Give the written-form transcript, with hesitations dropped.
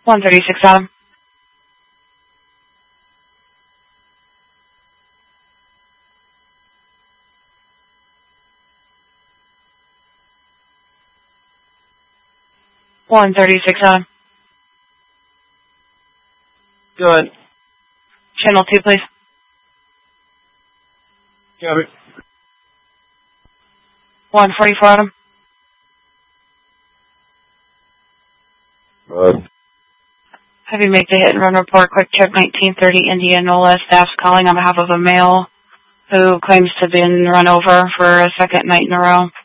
136 Adam. Adam. Good. Channel 2, please. Copy. 144 Adam. Have you make the hit and run report, quick trip 1930 Indianola. Staff's calling on behalf of a male who claims to have been run over for a second night in a row.